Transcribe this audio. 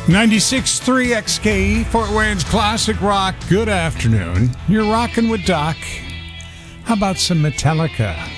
96.3 XKE, Fort Wayne's Classic Rock. Good afternoon. You're rocking with Doc. How about some Metallica?